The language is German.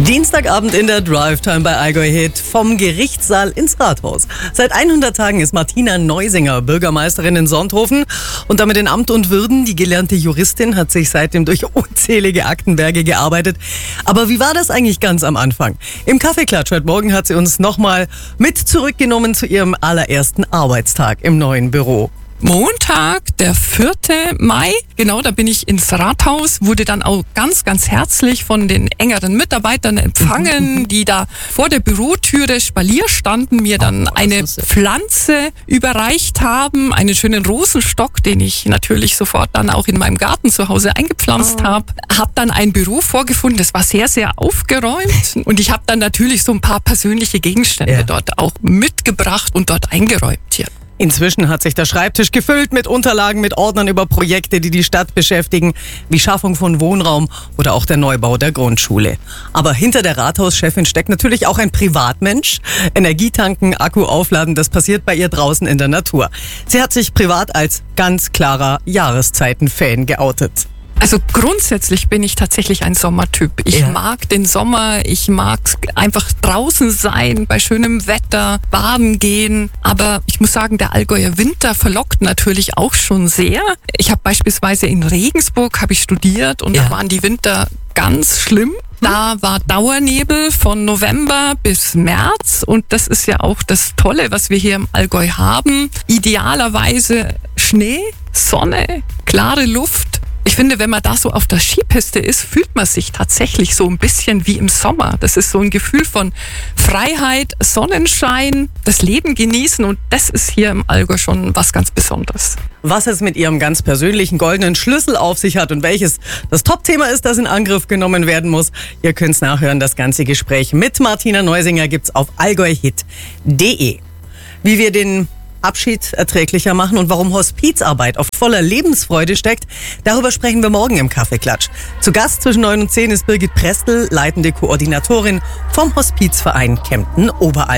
Dienstagabend in der Drive-Time bei Allgäu Hit vom Gerichtssaal ins Rathaus. Seit 100 Tagen ist Martina Neusinger Bürgermeisterin in Sonthofen und damit in Amt und Würden. Die gelernte Juristin hat sich seitdem durch unzählige Aktenberge gearbeitet. Aber wie war das eigentlich ganz am Anfang? Im Kaffeeklatsch heute Morgen hat sie uns nochmal mit zurückgenommen zu ihrem allerersten Arbeitstag im neuen Büro. Montag, der 4. Mai, genau, da bin ich ins Rathaus, wurde dann auch ganz, ganz herzlich von den engeren Mitarbeitern empfangen, die da vor der Bürotüre Spalier standen, mir dann eine Pflanze überreicht haben, einen schönen Rosenstock, den ich natürlich sofort dann auch in meinem Garten zu Hause eingepflanzt habe. Hab dann ein Büro vorgefunden, das war sehr, sehr aufgeräumt und ich habe dann natürlich so ein paar persönliche Gegenstände dort auch mitgebracht und dort eingeräumt hier. Inzwischen hat sich der Schreibtisch gefüllt mit Unterlagen, mit Ordnern über Projekte, die die Stadt beschäftigen, wie Schaffung von Wohnraum oder auch der Neubau der Grundschule. Aber hinter der Rathauschefin steckt natürlich auch ein Privatmensch. Energietanken, Akku aufladen, das passiert bei ihr draußen in der Natur. Sie hat sich privat als ganz klarer Jahreszeiten-Fan geoutet. Also grundsätzlich bin ich tatsächlich ein Sommertyp. Ich mag den Sommer, ich mag einfach draußen sein, bei schönem Wetter, baden gehen. Aber ich muss sagen, der Allgäuer Winter verlockt natürlich auch schon sehr. Ich habe beispielsweise in Regensburg studiert und da waren die Winter ganz schlimm. Da war Dauernebel von November bis März und das ist ja auch das Tolle, was wir hier im Allgäu haben. Idealerweise Schnee, Sonne, klare Luft. Ich finde, wenn man da so auf der Skipiste ist, fühlt man sich tatsächlich so ein bisschen wie im Sommer. Das ist so ein Gefühl von Freiheit, Sonnenschein, das Leben genießen und das ist hier im Allgäu schon was ganz Besonderes. Was es mit ihrem ganz persönlichen goldenen Schlüssel auf sich hat und welches das Top-Thema ist, das in Angriff genommen werden muss, ihr könnt's nachhören. Das ganze Gespräch mit Martina Neusinger gibt's auf allgäuhit.de. Wie wir den Abschied erträglicher machen und warum Hospizarbeit oft voller Lebensfreude steckt, darüber sprechen wir morgen im Kaffeeklatsch. Zu Gast zwischen 9 und 10 ist Birgit Prestel, leitende Koordinatorin vom Hospizverein Kempten-Oberallgäu.